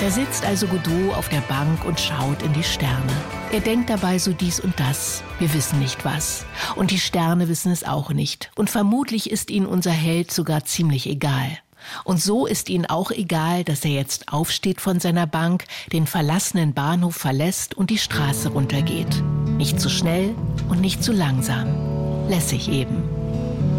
Da sitzt also Godot auf der Bank und schaut in die Sterne. Er denkt dabei so dies und das. Wir wissen nicht was. Und die Sterne wissen es auch nicht. Und vermutlich ist ihnen unser Held sogar ziemlich egal. Und so ist ihnen auch egal, dass er jetzt aufsteht von seiner Bank, den verlassenen Bahnhof verlässt und die Straße runtergeht. Nicht zu schnell und nicht zu langsam. Lässig eben.